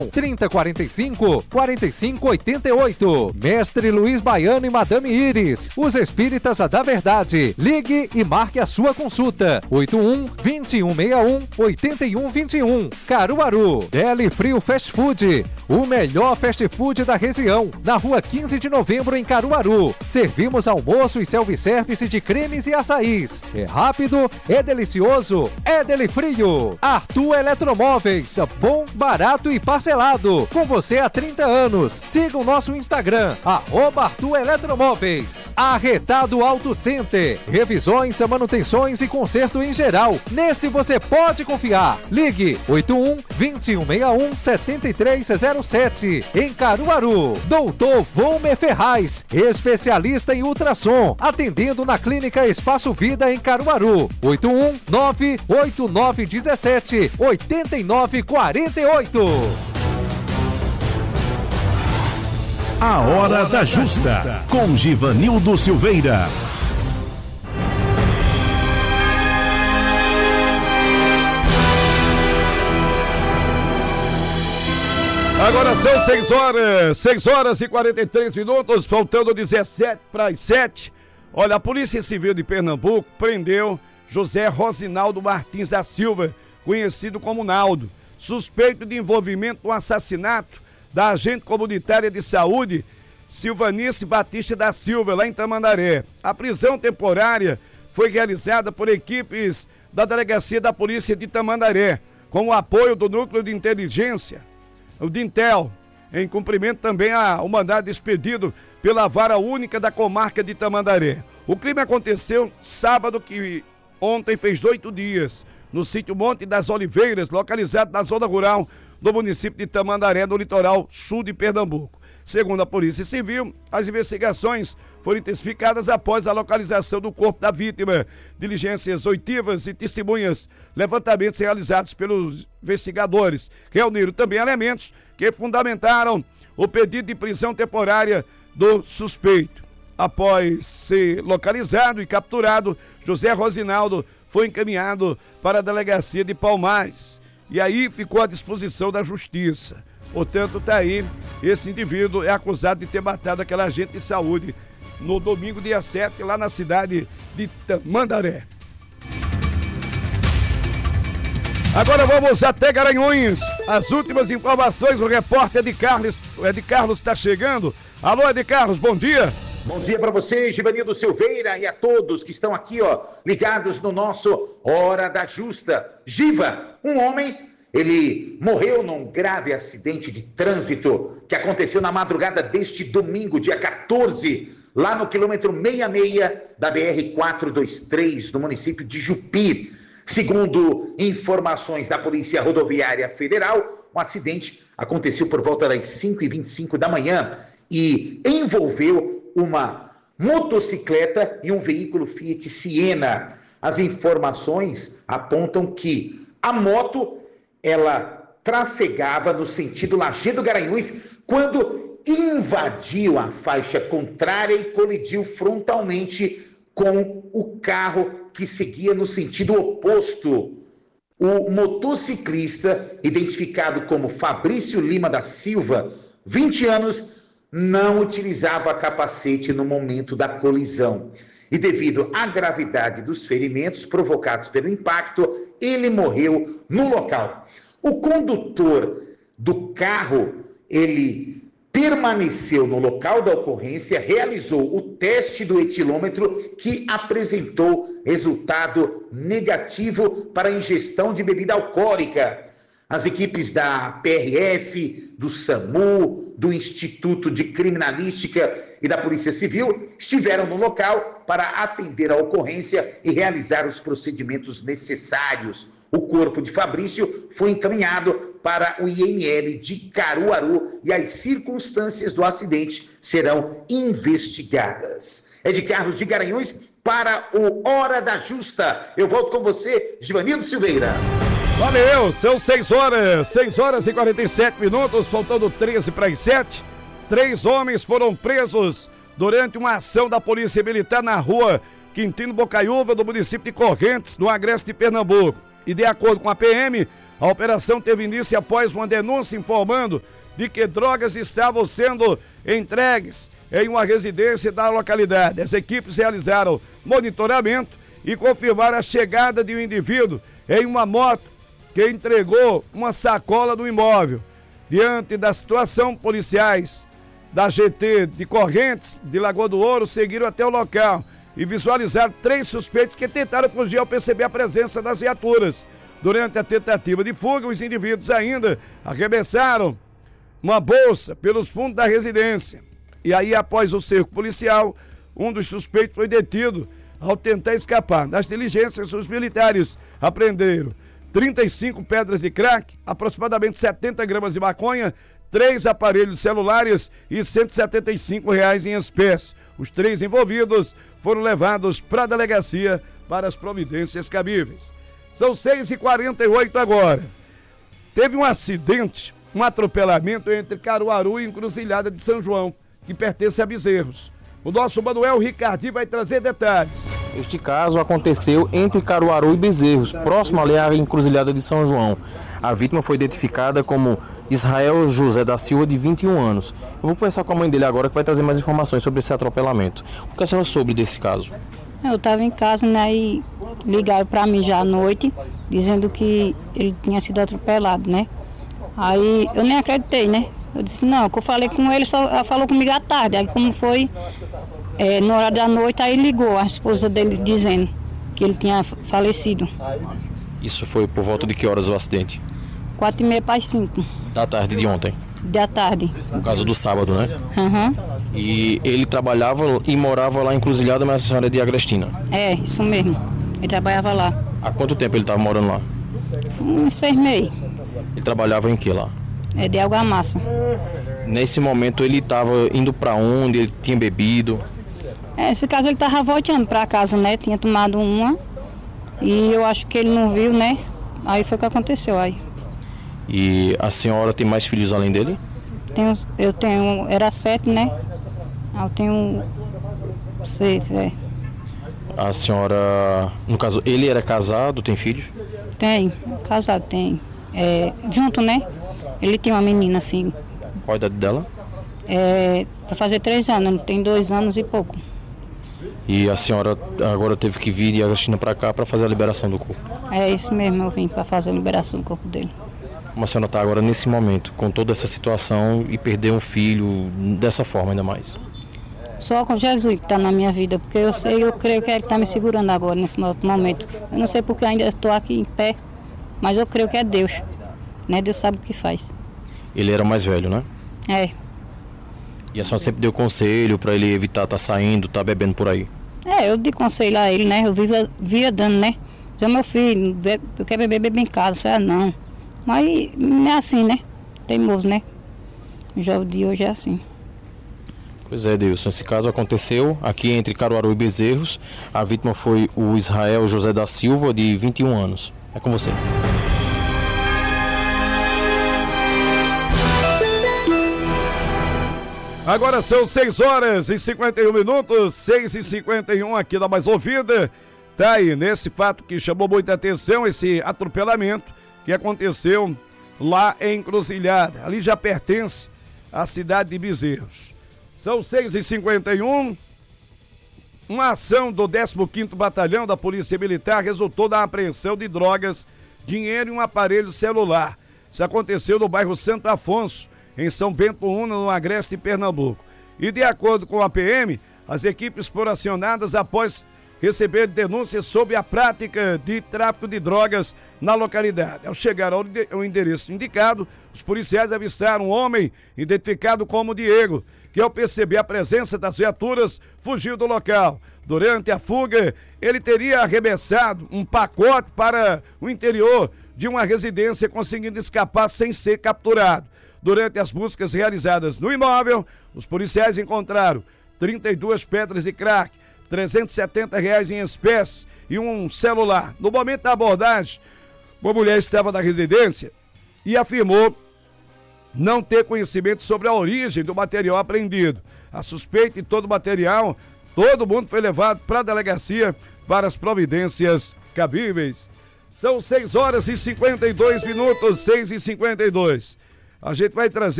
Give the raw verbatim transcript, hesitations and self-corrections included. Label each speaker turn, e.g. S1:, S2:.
S1: trinta e quarenta e cinco, quarenta e cinco oitenta e oito. Mestre Luiz Baiano e Madame Iris, os espíritas da verdade. Ligue e marque a sua consulta. oito um, vinte e um sessenta e um, oitenta e um vinte e um. Caruaru. Deli Frio Fast Food, o melhor fast food da região, na rua quinze de novembro em Caruaru. Servimos almoço e self-service de cremes e açaís. É rápido, é delicioso, é Deli Frio. Arthur Eletromóveis, bom, barato e parcelado. Com você há trinta anos. Siga o nosso Instagram, arroba Arthur Eletromóveis. Arretado Auto Center, revisões, manutenções e conserto em geral. Nesse você pode confiar. Ligue oito um, vinte e um sessenta e um, setenta e três zero sete. Em Caruaru. Doutor Volmer Ferraz, especialista em ultrassom, atendendo na Clínica Espaço Vida em Caruaru. oito um, nove oito nove um sete, oito nove quatro oito.
S2: A Hora da Justa, com Givanildo Silveira.
S3: Agora são seis horas, seis horas e quarenta e três minutos, faltando dezessete para as sete. Olha, a Polícia Civil de Pernambuco prendeu José Rosinaldo Martins da Silva, conhecido como Naldo, suspeito de envolvimento no assassinato da agente comunitária de saúde Silvanice Batista da Silva, lá em Tamandaré. A prisão temporária foi realizada por equipes da Delegacia da Polícia de Tamandaré, com o apoio do Núcleo de Inteligência, o Dintel, em cumprimento também ao mandado expedido pela Vara Única da Comarca de Tamandaré. O crime aconteceu sábado, que ontem fez oito dias, no sítio Monte das Oliveiras, localizado na zona rural do município de Tamandaré, no litoral sul de Pernambuco. Segundo a Polícia Civil, as investigações foram intensificadas após a localização do corpo da vítima, diligências oitivas e testemunhas, levantamentos realizados pelos investigadores. Reuniram também elementos que fundamentaram o pedido de prisão temporária do suspeito. Após ser localizado e capturado, José Rosinaldo foi encaminhado para a delegacia de Palmares e aí ficou à disposição da justiça. Portanto, está aí, esse indivíduo é acusado de ter matado aquela agente de saúde no domingo, dia sete, lá na cidade de Tamandaré. Agora vamos até Garanhuns. As últimas informações, o repórter Ed Carlos, o Ed Carlos está chegando. Alô, Ed Carlos, bom dia.
S4: Bom dia para você, Givanildo Silveira, e a todos que estão aqui, ó, ligados no nosso Hora da Justa. Giva, um homem, ele morreu num grave acidente de trânsito que aconteceu na madrugada deste domingo, dia quatorze, lá no quilômetro sessenta e seis da B R quatrocentos e vinte e três, no município de Jupi. Segundo informações da Polícia Rodoviária Federal, o acidente aconteceu por volta das cinco e vinte e cinco da manhã e envolveu uma motocicleta e um veículo Fiat Siena. As informações apontam que a moto, ela trafegava no sentido Lajeado-Garanhuns quando invadiu a faixa contrária e colidiu frontalmente com o carro que seguia no sentido oposto. O motociclista, identificado como Fabrício Lima da Silva, vinte anos, não utilizava capacete no momento da colisão. E devido à gravidade dos ferimentos provocados pelo impacto, ele morreu no local. O condutor do carro, ele permaneceu no local da ocorrência, realizou o teste do etilômetro que apresentou resultado negativo para a ingestão de bebida alcoólica. As equipes da P R F, do SAMU, do Instituto de Criminalística e da Polícia Civil estiveram no local para atender a ocorrência e realizar os procedimentos necessários. O corpo de Fabrício foi encaminhado para o I M L de Caruaru e as circunstâncias do acidente serão investigadas. É de Carlos de Garanhuns para o Hora da Justa. Eu volto com você, Givanildo Silveira.
S3: Valeu, são seis horas, seis horas e quarenta e sete minutos, faltando treze para as sete. Três homens foram presos durante uma ação da Polícia Militar na rua Quintino Bocaiúva, do município de Correntes, no Agreste de Pernambuco. E de acordo com a P M, A operação teve início após uma denúncia informando de que drogas estavam sendo entregues em uma residência da localidade. As equipes realizaram monitoramento e confirmaram a chegada de um indivíduo em uma moto que entregou uma sacola do imóvel. Diante da situação, policiais da G T de Correntes, de Lagoa do Ouro, seguiram até o local e visualizaram três suspeitos que tentaram fugir ao perceber a presença das viaturas. Durante a tentativa de fuga, os indivíduos ainda arremessaram uma bolsa pelos fundos da residência. E aí, após o cerco policial, um dos suspeitos foi detido ao tentar escapar. Nas diligências, os militares apreenderam trinta e cinco pedras de crack, aproximadamente setenta gramas de maconha, três aparelhos celulares e cento e setenta e cinco reais em espécie. Os três envolvidos foram levados para a delegacia para as providências cabíveis. São seis e quarenta e oito agora. Teve um acidente, um atropelamento entre Caruaru e Encruzilhada de São João, que pertence a Bezerros. O nosso Manuel Ricardinho vai trazer detalhes.
S5: Este caso aconteceu entre Caruaru e Bezerros, próximo ali à Encruzilhada de São João. A vítima foi identificada como Israel José da Silva, de vinte e um anos. Eu vou conversar com a mãe dele agora, que vai trazer mais informações sobre esse atropelamento. O que a senhora soube desse caso?
S6: Eu estava em casa, né, e ligaram para mim já à noite, dizendo que ele tinha sido atropelado, né? Aí eu nem acreditei, né? Eu disse, não, que eu falei com ele, só ela falou comigo à tarde. Aí como foi, é, no horário da noite, aí ligou a esposa dele dizendo que ele tinha falecido.
S5: Isso foi por volta de que horas o acidente?
S6: Quatro e meia para as cinco.
S5: Da tarde de ontem?
S6: Da tarde.
S5: No caso do sábado, né?
S6: Aham. Uhum.
S5: E ele trabalhava e morava lá em Encruzilhada, mas a senhora é de Agrestina?
S6: É, isso mesmo. Ele trabalhava lá.
S5: Há quanto tempo ele estava morando lá?
S6: Uns seis meses.
S5: Ele trabalhava em que lá?
S6: É de argamassa.
S5: Nesse momento ele estava indo para onde? Ele tinha bebido?
S6: É, nesse caso ele estava voltando para casa, né? Tinha tomado uma e eu acho que ele não viu, né? Aí foi o que aconteceu aí.
S5: E a senhora tem mais filhos além dele?
S6: Tenho, eu tenho, era sete, né? Eu tenho seis, é.
S5: A senhora, no caso, ele era casado, tem filhos?
S6: Tem, casado, tem. É, junto, né? Ele tem uma menina, assim.
S5: Qual a idade dela?
S6: É, vai fazer três anos, tem dois anos e pouco.
S5: E a senhora agora teve que vir de Agrestina para cá para fazer a liberação do corpo?
S6: É isso mesmo, eu vim para fazer a liberação do corpo dele.
S5: Como a senhora está agora nesse momento, com toda essa situação e perder um filho dessa forma ainda mais?
S6: Só com Jesus que está na minha vida, porque eu sei, eu creio que ele está me segurando agora, nesse momento. Eu não sei porque ainda estou aqui em pé, mas eu creio que é Deus, né? Deus sabe o que faz.
S5: Ele era mais velho, né?
S6: É.
S5: E a senhora sempre deu conselho para ele evitar estar tá saindo, estar tá bebendo por aí?
S6: É, eu dei conselho a ele, né? Eu via, via dando, né? Dizer, meu filho, eu quero beber, beber em casa, você não. Mas não é assim, né? Teimoso, né? O jovem de hoje é assim.
S5: Pois é, Deus. Esse caso aconteceu aqui entre Caruaru e Bezerros. A vítima foi o Israel José da Silva, de vinte e um anos. É com você.
S3: Agora são seis horas e cinquenta e um minutos, seis e cinquenta e um aqui da Mais Ouvida. Tá aí, nesse fato que chamou muita atenção, esse atropelamento que aconteceu lá em Encruzilhada. Ali já pertence à cidade de Bezerros. São seis e cinquenta e um. Uma ação do décimo quinto Batalhão da Polícia Militar resultou na apreensão de drogas, dinheiro e um aparelho celular. Isso aconteceu no bairro Santo Afonso, em São Bento Una, no Agreste, Pernambuco. E de acordo com a P M, as equipes foram acionadas após receber denúncias sobre a prática de tráfico de drogas na localidade. Ao chegar ao endereço indicado, os policiais avistaram um homem identificado como Diego, que ao perceber a presença das viaturas, fugiu do local. Durante a fuga, ele teria arremessado um pacote para o interior de uma residência, conseguindo escapar sem ser capturado. Durante as buscas realizadas no imóvel, os policiais encontraram trinta e duas pedras de crack, trezentos e setenta reais em espécie e um celular. No momento da abordagem, uma mulher estava na residência e afirmou não ter conhecimento sobre a origem do material apreendido. A suspeita e todo o material, todo mundo foi levado para a delegacia para as providências cabíveis. São seis horas e cinquenta e dois minutos, seis e cinquenta e dois. A gente vai trazer